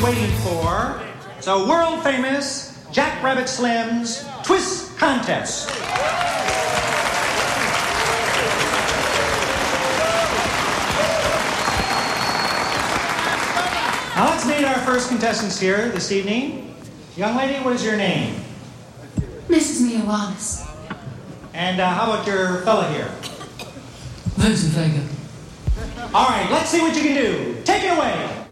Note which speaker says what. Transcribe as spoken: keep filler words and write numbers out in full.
Speaker 1: waiting for. It's a world-famous Jack Rabbit Slim's Twist Contest. Now let's meet our first contestants here this evening. Young lady, what is your name?
Speaker 2: Missus Mia Wallace.
Speaker 1: And uh, how about your fella here?
Speaker 3: Vincent Vega.
Speaker 1: All right, let's see what you can do. Take it away.